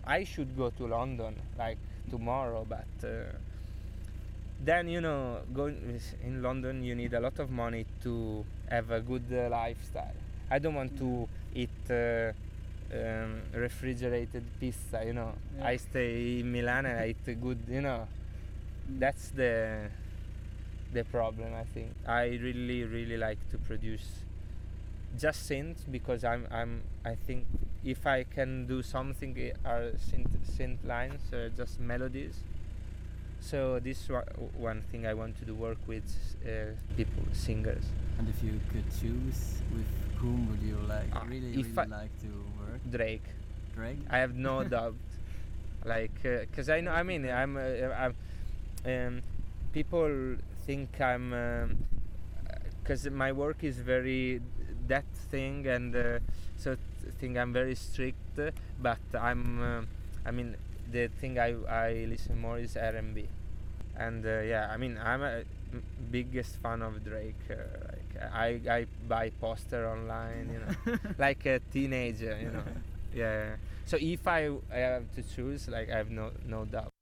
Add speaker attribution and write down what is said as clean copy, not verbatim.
Speaker 1: I should go to London like tomorrow, but then going in London you need a lot of money to have a good lifestyle. I don't want to eat refrigerated pizza.
Speaker 2: Yeah.
Speaker 1: I stay in Milan and I eat good. That's the problem. I think I really like to produce just synths because I think if I can do something are synth lines, just melodies. So this one thing I want to do, work with people, singers.
Speaker 2: And if you could choose, with whom would you really like to work?
Speaker 1: Drake.
Speaker 2: Drake?
Speaker 1: I have no doubt. Like, cause I know. I mean, I'm people think I'm, cause my work is very that thing, and so think I'm very strict. But I'm, I mean, the thing I listen more is R&B, and yeah, I mean, I'm a biggest fan of Drake. Like I buy poster online, like a teenager, Yeah. So if I have to choose, like I have no doubt.